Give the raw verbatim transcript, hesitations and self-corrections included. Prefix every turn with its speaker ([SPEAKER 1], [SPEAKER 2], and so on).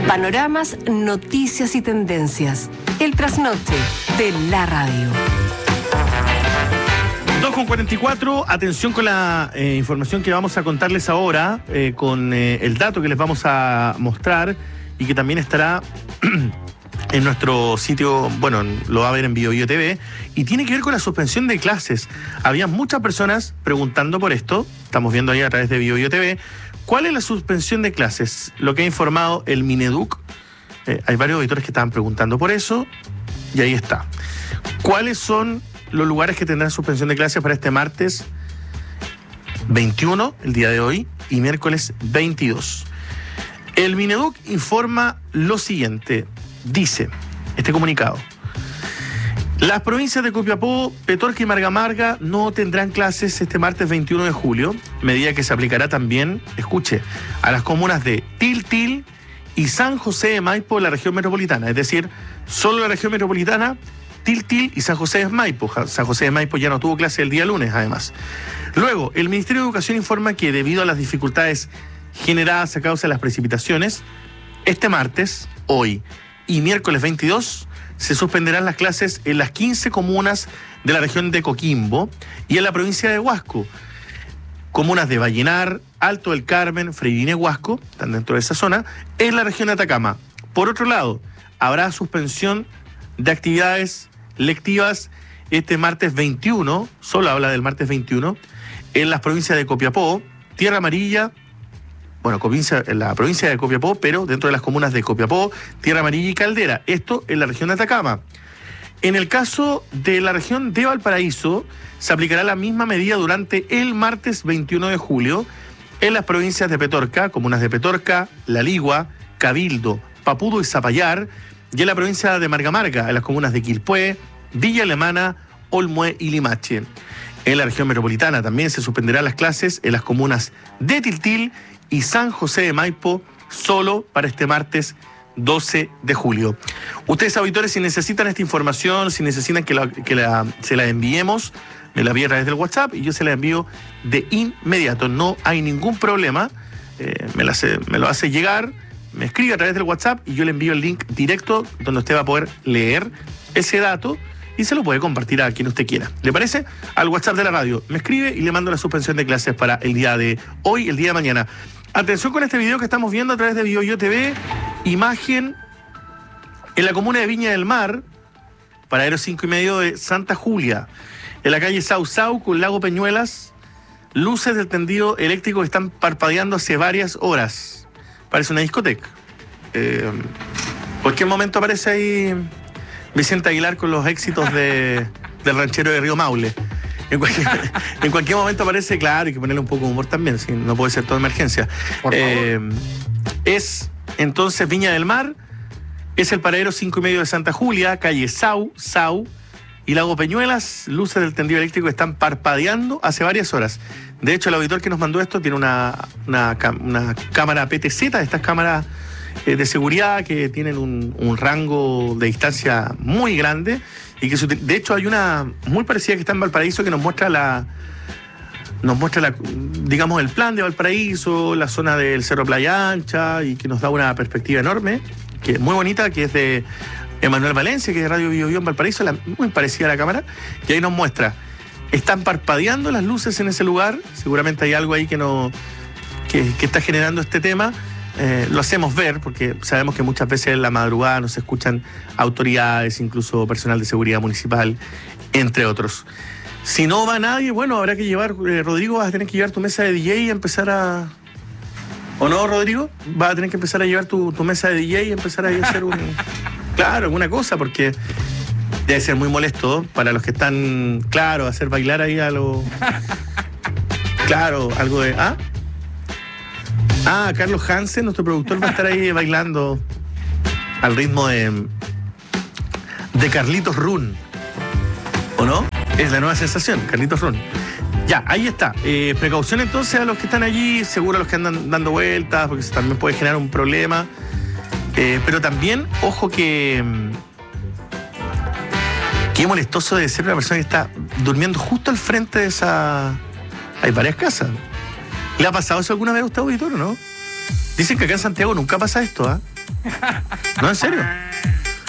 [SPEAKER 1] Panoramas, noticias y tendencias. El trasnoche de la radio.
[SPEAKER 2] dos con cuarenta y cuatro, atención con la eh, información que vamos a contarles ahora, eh, con eh, el dato que les vamos a mostrar y que también estará en nuestro sitio, bueno, lo va a ver en BioBio T V, y tiene que ver con la suspensión de clases. Había muchas personas preguntando por esto, estamos viendo ahí a través de BioBio T V, ¿cuál es la suspensión de clases? Lo que ha informado el Mineduc, eh, hay varios auditores que estaban preguntando por eso, y ahí está. ¿Cuáles son los lugares que tendrán suspensión de clases para este martes veintiuno, el día de hoy, y miércoles veintidós? El Mineduc informa lo siguiente, dice este comunicado: las provincias de Copiapó, Petorca y Marga Marga no tendrán clases este martes veintiuno de julio, medida que se aplicará también, escuche, a las comunas de Tiltil y San José de Maipo en la región metropolitana, es decir, solo la región metropolitana, Tiltil y San José de Maipo. San José de Maipo ya no tuvo clase el día lunes, además. Luego, el Ministerio de Educación informa que debido a las dificultades generadas a causa de las precipitaciones, este martes, hoy y miércoles veintidós, se suspenderán las clases en las quince comunas de la región de Coquimbo y en la provincia de Huasco. Comunas de Vallenar, Alto del Carmen, Freirine, Huasco, están dentro de esa zona, en la región de Atacama. Por otro lado, habrá suspensión de actividades lectivas este martes veintiuno, solo habla del martes veintiuno, en las provincias de Copiapó, Tierra Amarilla, bueno, provincia, en la provincia de Copiapó, pero dentro de las comunas de Copiapó, Tierra Amarilla y Caldera, esto en la región de Atacama. En el caso de la región de Valparaíso, se aplicará la misma medida durante el martes veintiuno de julio en las provincias de Petorca, comunas de Petorca, La Ligua, Cabildo, Papudo y Zapallar, y en la provincia de Marga Marga, en las comunas de Quilpué, Villa Alemana, Olmué y Limache. En la región metropolitana también se suspenderán las clases en las comunas de Tiltil y San José de Maipo, solo para este martes doce de julio. Ustedes, auditores, si necesitan esta información, si necesitan que, la, que la, se la enviemos, me la envíe a través del WhatsApp y yo se la envío de inmediato. No hay ningún problema, eh, me, la hace, me lo hace llegar, me escribe a través del WhatsApp y yo le envío el link directo donde usted va a poder leer ese dato y se lo puede compartir a quien usted quiera. ¿Le parece? Al WhatsApp de la radio. Me escribe y le mando la suspensión de clases para el día de hoy, el día de mañana. Atención con este video que estamos viendo a través de BioBio T V. Imagen en la comuna de Viña del Mar, paradero cinco y medio de Santa Julia. En la calle Sau Sau con Lago Peñuelas, luces del tendido eléctrico están parpadeando hace varias horas. Parece una discoteca. Eh, cualquier momento aparece ahí Vicente Aguilar con los éxitos de, del ranchero de Río Maule. En cualquier, en cualquier momento aparece, claro, hay que ponerle un poco de humor también, ¿sí? No puede ser toda emergencia. Por eh, favor. Es entonces Viña del Mar, es el paradero cinco y medio de Santa Julia, calle Sau, Sau y Lago Peñuelas, luces del tendido eléctrico están parpadeando hace varias horas. De hecho, el auditor que nos mandó esto tiene una, una, una cámara P T Z, estas cámaras eh, de seguridad que tienen un, un rango de distancia muy grande y que de hecho hay una muy parecida que está en Valparaíso que nos muestra la nos muestra la, digamos, el plan de Valparaíso, la zona del Cerro Playa Ancha, y que nos da una perspectiva enorme, que es muy bonita, que es de Emanuel Valencia, que es de Radio BioBio en Valparaíso, la, muy parecida a la cámara, y ahí nos muestra, están parpadeando las luces en ese lugar, seguramente hay algo ahí que no que, que está generando este tema. Eh, lo hacemos ver porque sabemos que muchas veces en la madrugada nos escuchan autoridades, incluso personal de seguridad municipal, entre otros. Si no va nadie, bueno, habrá que llevar, eh, Rodrigo, vas a tener que llevar tu mesa de D J y empezar a... ¿O no, Rodrigo? Vas a tener que empezar a llevar tu, tu mesa de D J y empezar a hacer un... Claro, alguna cosa, porque debe ser muy molesto para los que están, claro, hacer bailar ahí a lo... Claro, algo de... ¿Ah? Ah, Carlos Hansen, nuestro productor, va a estar ahí bailando al ritmo de, de Carlitos Run. ¿O no? Es la nueva sensación, Carlitos Run. Ya, ahí está. Eh, precaución entonces a los que están allí, seguro a los que andan dando vueltas, porque eso también puede generar un problema. Eh, pero también, ojo que... Qué molestoso de ser una persona que está durmiendo justo al frente de esa... Hay varias casas. ¿Le ha pasado eso alguna vez a usted, auditor, o no? Dicen que acá en Santiago nunca pasa esto, ¿ah? ¿eh? No, en serio.